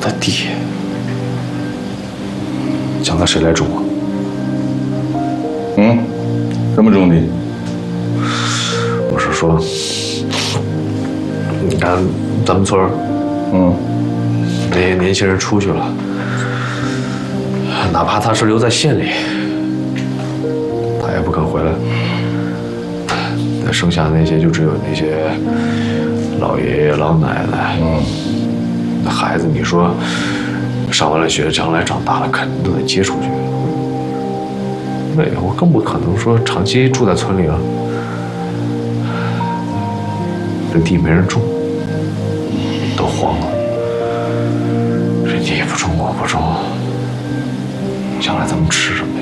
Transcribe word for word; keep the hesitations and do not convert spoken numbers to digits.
的地，将来谁来种啊？ 嗯，什么种地？ 我是说，你看咱们村儿， 嗯， 那些年轻人出去了，哪怕他是留在县里，他也不肯回来。那剩下那些就只有那些老爷爷老奶奶， 嗯， 那孩子，你说上完了学，将来长大了肯定都得接出去。那以后更不可能说长期住在村里了。这地没人种，都荒了。这你也不种，我不种，将来咱们吃什么？